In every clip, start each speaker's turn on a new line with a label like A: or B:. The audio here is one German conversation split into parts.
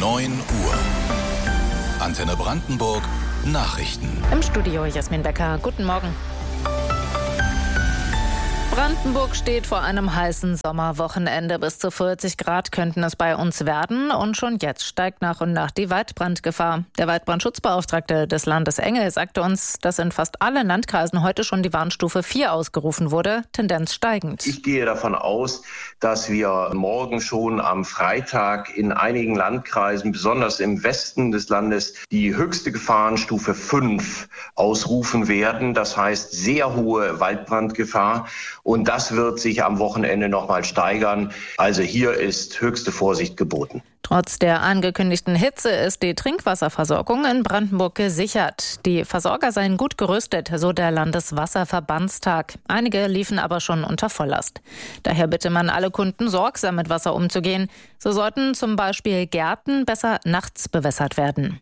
A: 9 Uhr. Antenne Brandenburg Nachrichten.
B: Im Studio Jasmin Becker. Guten Morgen. Brandenburg steht vor einem heißen Sommerwochenende. Bis zu 40 Grad könnten es bei uns werden. Und schon jetzt steigt nach und nach die Waldbrandgefahr. Der Waldbrandschutzbeauftragte des Landes Engel sagte uns, dass in fast allen Landkreisen heute schon die Warnstufe 4 ausgerufen wurde. Tendenz steigend.
C: Ich gehe davon aus, dass wir morgen schon am Freitag in einigen Landkreisen, besonders im Westen des Landes, die höchste Gefahrenstufe 5 ausrufen werden. Das heißt sehr hohe Waldbrandgefahr. Und das wird sich am Wochenende nochmal steigern. Also hier ist höchste Vorsicht geboten.
B: Trotz der angekündigten Hitze ist die Trinkwasserversorgung in Brandenburg gesichert. Die Versorger seien gut gerüstet, so der Landeswasserverbandstag. Einige liefen aber schon unter Volllast. Daher bitte man alle Kunden, sorgsam mit Wasser umzugehen. So sollten zum Beispiel Gärten besser nachts bewässert werden.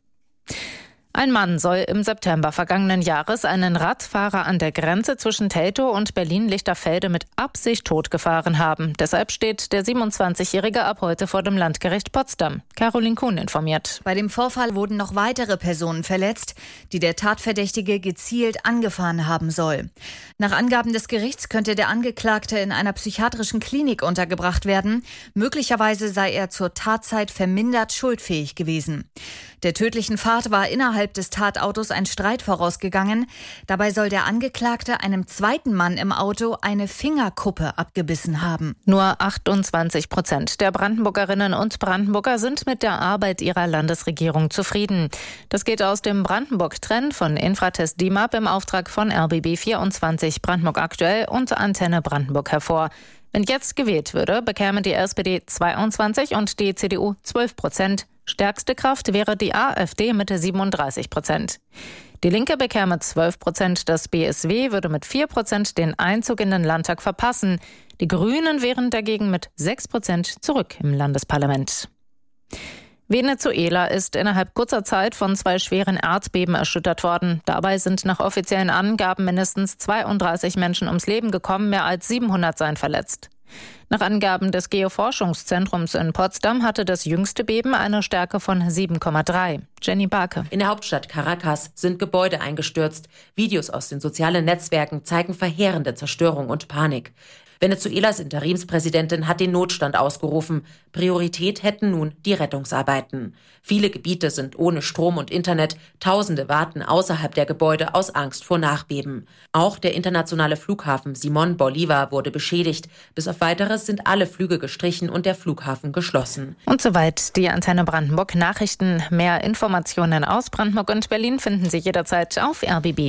B: Ein Mann soll im September vergangenen Jahres einen Radfahrer an der Grenze zwischen Teltow und Berlin-Lichterfelde mit Absicht totgefahren haben. Deshalb steht der 27-Jährige ab heute vor dem Landgericht Potsdam. Caroline Kuhn informiert.
D: Bei dem Vorfall wurden noch weitere Personen verletzt, die der Tatverdächtige gezielt angefahren haben soll. Nach Angaben des Gerichts könnte der Angeklagte in einer psychiatrischen Klinik untergebracht werden. Möglicherweise sei er zur Tatzeit vermindert schuldfähig gewesen. Der tödlichen Fahrt war innerhalb des Tatautos ein Streit vorausgegangen. Dabei soll der Angeklagte einem zweiten Mann im Auto eine Fingerkuppe abgebissen haben.
B: Nur 28% der Brandenburgerinnen und Brandenburger sind mit der Arbeit ihrer Landesregierung zufrieden. Das geht aus dem Brandenburg-Trend von Infratest DIMAP im Auftrag von RBB24 Brandenburg aktuell und Antenne Brandenburg hervor. Wenn jetzt gewählt würde, bekäme die SPD 22 und die CDU 12%. Stärkste Kraft wäre die AfD mit 37%. Die Linke bekäme 12%, das BSW würde mit 4% den Einzug in den Landtag verpassen. Die Grünen wären dagegen mit 6% zurück im Landesparlament. Venezuela ist innerhalb kurzer Zeit von 2 schweren Erdbeben erschüttert worden. Dabei sind nach offiziellen Angaben mindestens 32 Menschen ums Leben gekommen, mehr als 700 seien verletzt. Nach Angaben des Geoforschungszentrums in Potsdam hatte das jüngste Beben eine Stärke von 7,3. Jenny Barke.
E: In der Hauptstadt Caracas sind Gebäude eingestürzt. Videos aus den sozialen Netzwerken zeigen verheerende Zerstörung und Panik. Venezuelas Interimspräsidentin hat den Notstand ausgerufen. Priorität hätten nun die Rettungsarbeiten. Viele Gebiete sind ohne Strom und Internet. Tausende warten außerhalb der Gebäude aus Angst vor Nachbeben. Auch der internationale Flughafen Simón Bolívar wurde beschädigt. Bis auf Weiteres sind alle Flüge gestrichen und der Flughafen geschlossen.
B: Und soweit die Antenne Brandenburg Nachrichten. Mehr Informationen aus Brandenburg und Berlin finden Sie jederzeit auf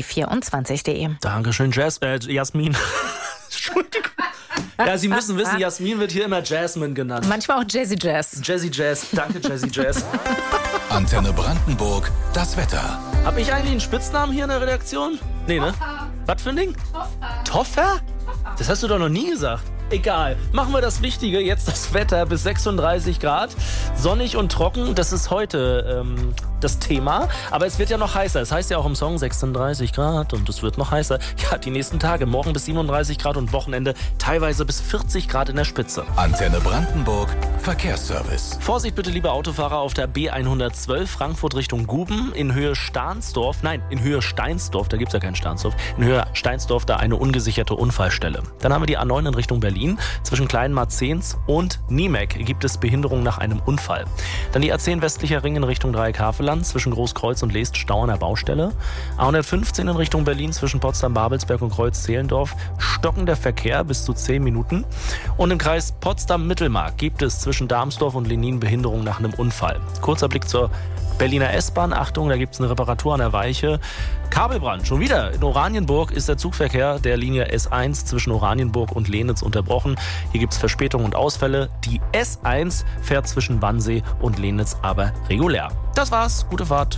B: rbb24.de.
F: Dankeschön, Jasmin. Entschuldigung. Ja, Sie müssen wissen, Jasmin wird hier immer Jasmine genannt.
B: Manchmal auch Jazzy Jazz.
F: Jazzy Jazz. Danke, Jazzy Jazz.
A: Antenne Brandenburg, das Wetter.
F: Hab ich eigentlich einen Spitznamen hier in der Redaktion? Nee, ne? Was für ein Ding? Toffer? Das hast du doch noch nie gesagt. Egal, machen wir das Wichtige, jetzt das Wetter bis 36 Grad, sonnig und trocken, das ist heute das Thema, aber es wird ja noch heißer, es heißt ja auch im Song 36 Grad und es wird noch heißer. Ja, die nächsten Tage, morgen bis 37 Grad und Wochenende teilweise bis 40 Grad in der Spitze.
A: Antenne Brandenburg, Verkehrsservice.
F: Vorsicht bitte, liebe Autofahrer, auf der B112 Frankfurt Richtung Guben in Höhe Steinsdorf, da gibt's ja keinen Stahnsdorf, in Höhe Steinsdorf da eine ungesicherte Unfallstelle. Dann haben wir die A9 in Richtung Berlin. Zwischen Kleinmarzens und Niemek gibt es Behinderung nach einem Unfall. Dann die A10 westlicher Ring in Richtung Dreieck-Havelland, zwischen Großkreuz und Leest Stau an der Baustelle. A115 in Richtung Berlin zwischen Potsdam-Babelsberg und Kreuz-Zehlendorf stockender Verkehr bis zu 10 Minuten. Und im Kreis Potsdam-Mittelmark gibt es zwischen Darmsdorf und Lenin Behinderung nach einem Unfall. Kurzer Blick zur Berliner S-Bahn, Achtung, da gibt es eine Reparatur an der Weiche. Kabelbrand, schon wieder. In Oranienburg ist der Zugverkehr der Linie S1 zwischen Oranienburg und Lehnitz unterbrochen. Hier gibt es Verspätungen und Ausfälle. Die S1 fährt zwischen Wannsee und Lehnitz aber regulär. Das war's, gute Fahrt.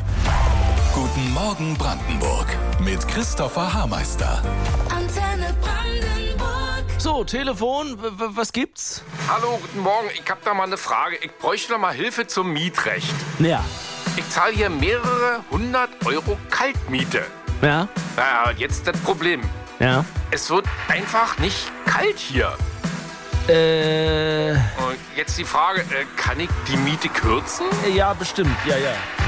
A: Guten Morgen Brandenburg mit Christopher Haarmeister.
G: Antenne Brandenburg.
F: So, Telefon, was gibt's?
H: Hallo, guten Morgen. Ich hab da mal eine Frage. Ich bräuchte noch mal Hilfe zum Mietrecht.
F: Ja.
H: Ich zahle hier mehrere 100 Euro Kaltmiete.
F: Ja.
H: Naja, jetzt das Problem.
F: Ja.
H: Es wird einfach nicht kalt hier. Und jetzt die Frage, kann ich die Miete kürzen?
F: Ja, bestimmt, ja.